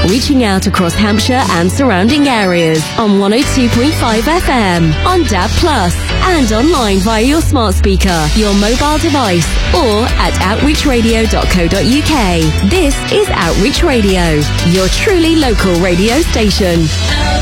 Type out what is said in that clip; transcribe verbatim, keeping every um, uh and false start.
reaching out across Hampshire and surrounding areas on one oh two point five F M, on D A B plus, and online via your smart speaker, your mobile device, or at outreach radio dot co dot U K. This is Outreach Radio, your truly local radio station.